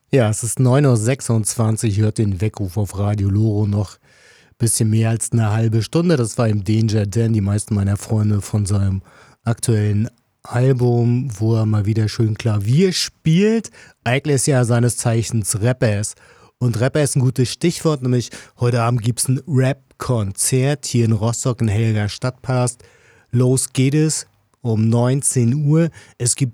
Ja, es ist 9:26 Uhr, hört den Weckruf auf Radio Loro noch ein bisschen mehr als eine halbe Stunde. Das war im Danger Dan, die meisten meiner Freunde von seinem aktuellen Album, wo er mal wieder schön Klavier spielt. Eigentlich ist ja seines Zeichens Rapper ist. Und Rapper ist ein gutes Stichwort, nämlich heute Abend gibt es ein Rap-Konzert hier in Rostock in Helger Stadtpalast. Los geht es um 19 Uhr. Es gibt